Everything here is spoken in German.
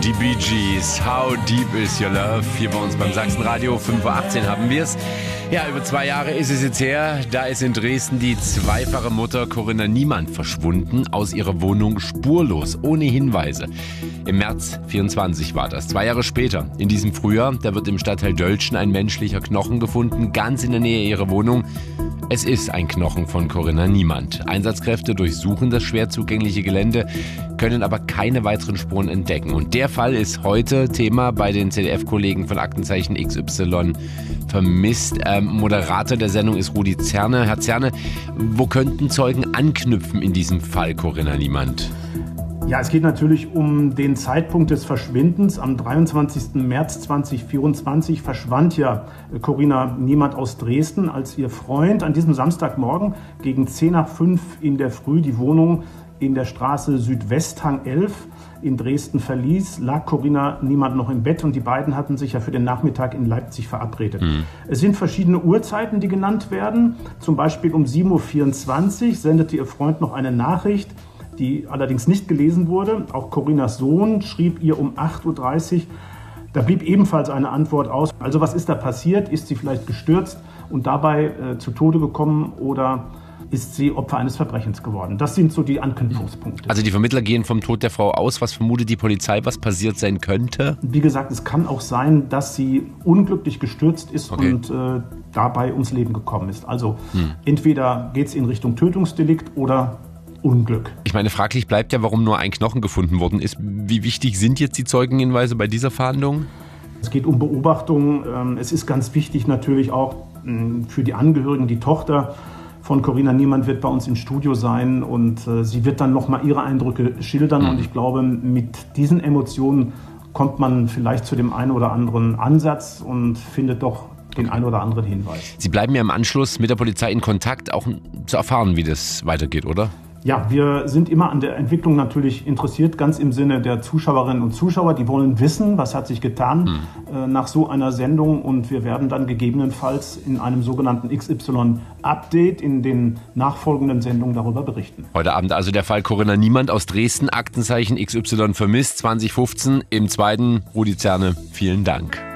Die Bee Gees, How Deep Is Your Love? Hier bei uns beim Sachsenradio, 5.18 Uhr haben wir es. Ja, über 2 Jahre ist es jetzt her. Da ist in Dresden die zweifache Mutter Corinna Niemand verschwunden, aus ihrer Wohnung spurlos, ohne Hinweise. Im März 24 war das. 2 Jahre später, in diesem Frühjahr, da wird im Stadtteil Dölzschen ein menschlicher Knochen gefunden, ganz in der Nähe ihrer Wohnung. Es ist ein Knochen von Corinna Niemand. Einsatzkräfte durchsuchen das schwer zugängliche Gelände, können aber keine weiteren Spuren entdecken. Und der Fall ist heute Thema bei den ZDF-Kollegen von Aktenzeichen XY vermisst. Moderator der Sendung ist Rudi Zerne. Herr Zerne, wo könnten Zeugen anknüpfen in diesem Fall Corinna Niemand? Ja, es geht natürlich um den Zeitpunkt des Verschwindens. Am 23. März 2024 verschwand ja Corinna Niemand aus Dresden, als ihr Freund an diesem Samstagmorgen gegen 5:10 in der Früh die Wohnung in der Straße Südwesthang 11 in Dresden verließ, lag Corinna Niemand noch im Bett und die beiden hatten sich ja für den Nachmittag in Leipzig verabredet. Es sind verschiedene Uhrzeiten, die genannt werden. Zum Beispiel um 7:24 Uhr sendete ihr Freund noch eine Nachricht, die allerdings nicht gelesen wurde. Auch Corinnas Sohn schrieb ihr um 8:30 Uhr. Da blieb ebenfalls eine Antwort aus. Also was ist da passiert? Ist sie vielleicht gestürzt und dabei zu Tode gekommen oder ist sie Opfer eines Verbrechens geworden? Das sind so die Anknüpfungspunkte. Also die Vermittler gehen vom Tod der Frau aus. Was vermutet die Polizei, was passiert sein könnte? Wie gesagt, es kann auch sein, dass sie unglücklich gestürzt ist und dabei ums Leben gekommen ist. Also entweder geht es in Richtung Tötungsdelikt oder Unglück. Ich meine, fraglich bleibt ja, warum nur ein Knochen gefunden worden ist. Wie wichtig sind jetzt die Zeugenhinweise bei dieser Fahndung? Es geht um Beobachtungen. Es ist ganz wichtig natürlich auch für die Angehörigen, die Tochter von Corinna Niemand wird bei uns im Studio sein und sie wird dann nochmal ihre Eindrücke schildern. Und ich glaube, mit diesen Emotionen kommt man vielleicht zu dem einen oder anderen Ansatz und findet doch den einen oder anderen Hinweis. Sie bleiben ja im Anschluss mit der Polizei in Kontakt, auch zu erfahren, wie das weitergeht, oder? Ja, wir sind immer an der Entwicklung natürlich interessiert, ganz im Sinne der Zuschauerinnen und Zuschauer. Die wollen wissen, was hat sich getan nach so einer Sendung und wir werden dann gegebenenfalls in einem sogenannten XY-Update in den nachfolgenden Sendungen darüber berichten. Heute Abend also der Fall Corinna Niemand aus Dresden, Aktenzeichen XY vermisst, 2015 im zweiten. Rudi Zerne, vielen Dank.